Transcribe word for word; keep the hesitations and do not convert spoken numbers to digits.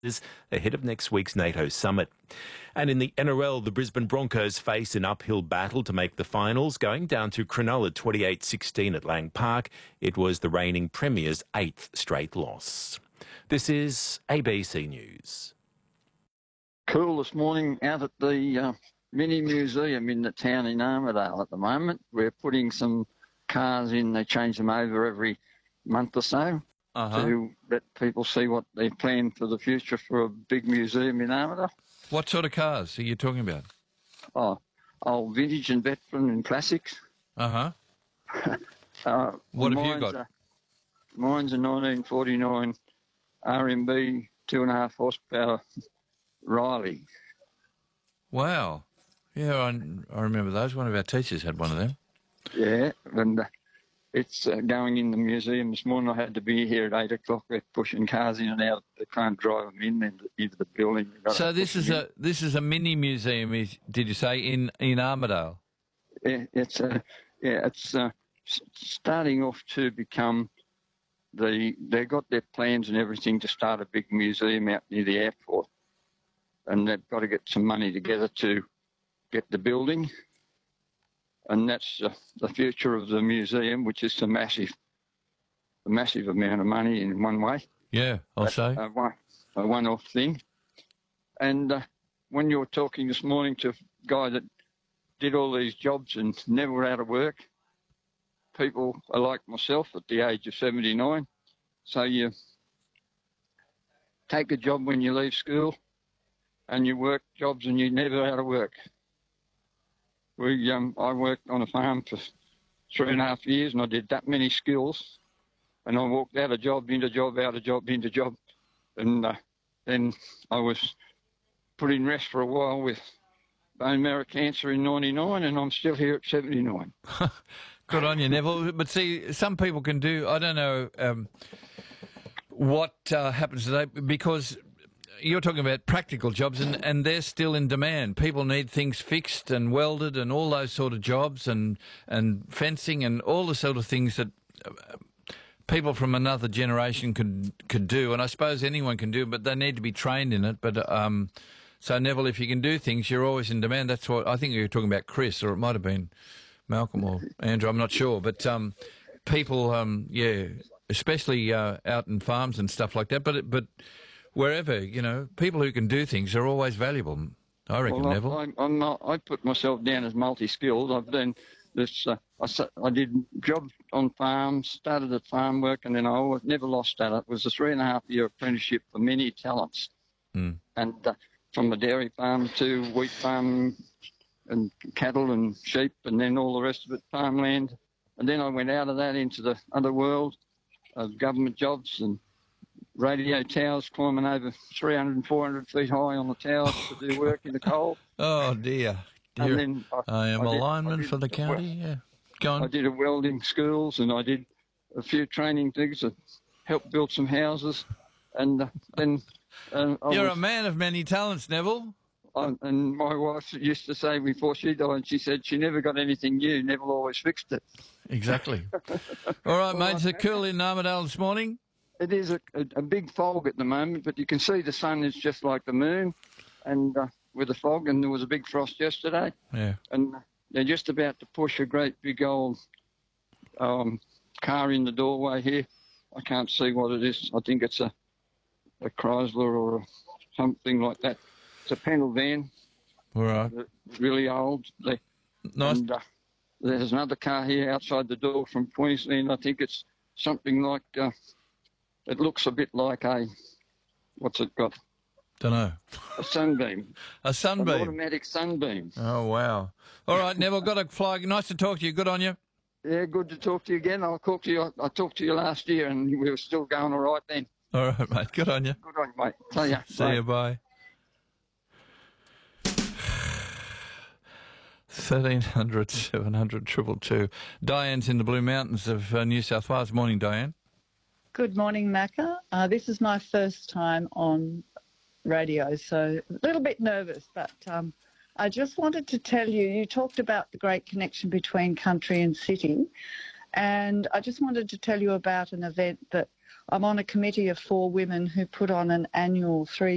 is ahead of next week's NATO summit. And in the N R L, the Brisbane Broncos face an uphill battle to make the finals, going down to Cronulla twenty-eight sixteen at Lang Park. It was the reigning Premier's eighth straight loss. This is A B C News. Cool this morning out at the uh, mini museum in the town in Armidale at the moment. We're putting some cars in. They change them over every month or so. Uh-huh. To let people see what they've planned for the future for a big museum in Armidale. What sort of cars are you talking about? Oh, old vintage and veteran and classics. Uh-huh. uh, what have you got? A, mine's a nineteen forty-nine R M B two and a half horsepower Riley. Wow. Yeah, I, I remember those. One of our teachers had one of them. Yeah, and uh, it's uh, going in the museum this morning. I had to be here at eight o'clock. They're pushing cars in and out. They can't drive them in into, into the building. So this is a this is a mini museum. Is did you say in in Armidale? Yeah, it's a yeah, it's uh, starting off to become the. They've got their plans and everything to start a big museum out near the airport, and they've got to get some money together to get the building. And that's uh, the future of the museum, which is a massive, a massive amount of money in one way. Yeah, I'll That's say. A, one, a one-off thing. And uh, when you were talking this morning to a guy that did all these jobs and never were out of work, people are like myself at the age of seventy-nine. So you take a job when you leave school and you work jobs and you're never out of work. We, um, I worked on a farm for three and a half years and I did that many skills and I walked out of job, into job, out of job, into job. And uh, then I was put in rest for a while with bone marrow cancer in ninety-nine and I'm still here at seventy-nine. Good on you, Neville. But see, some people can do, I don't know um, what uh, happens today because you're talking about practical jobs and, and they're still in demand. People need things fixed and welded and all those sort of jobs and, and fencing and all the sort of things that uh, people from another generation could could do. And I suppose anyone can do it, but they need to be trained in it. But um, so, Neville, if you can do things, you're always in demand. That's what I think you were talking about, Chris, or it might have been Malcolm or Andrew. I'm not sure. But um, people, um, yeah, especially uh, out in farms and stuff like that. But but... Wherever, you know, people who can do things are always valuable, I reckon, well, Neville. I, I'm not, I put myself down as multi-skilled. I've done this, uh, I, I did jobs on farms, started at farm work, and then I always, never lost that. It was a three and a half year apprenticeship for many talents. Mm. And uh, from a dairy farm to wheat farm and cattle and sheep, and then all the rest of it, farmland. And then I went out of that into the other world of government jobs and radio towers, climbing over three hundred and four hundred feet high on the towers to do work in the coal. Oh, dear. dear. And then I, I am I a did, lineman did, for the county, yeah. Go on. I did a welding schools and I did a few training things that helped build some houses. And uh, then... Uh, You're was, a man of many talents, Neville. I, and my wife used to say before she died, she said she never got anything new, Neville always fixed it. Exactly. All right, well, mate, is it cool in Armidale this morning? It is a, a, a big fog at the moment, but you can see the sun is just like the moon and uh, with the fog, and there was a big frost yesterday. Yeah. And they're just about to push a great big old um, car in the doorway here. I can't see what it is. I think it's a, a Chrysler or a, something like that. It's a panel van. All right. Really old. They, nice. And, uh, there's another car here outside the door from Queensland. I think it's something like... Uh, It looks a bit like a, what's it got? Don't know. A sunbeam. A sunbeam. An automatic sunbeam. Oh, wow. All right, Neville, got to fly. Nice to talk to you. Good on you. Yeah, good to talk to you again. I'll talk to you. I talked to you last year and we were still going all right then. All right, mate. Good on you. Good on you, mate. See ya. See bye. you. Bye. thirteen hundred, seven hundred, two two two. Diane's in the Blue Mountains of uh, New South Wales. Morning, Diane. Good morning, Macca. Uh, this is my first time on radio, so a little bit nervous, but um, I just wanted to tell you, you talked about the great connection between country and city, and I just wanted to tell you about an event that I'm on a committee of four women who put on an annual three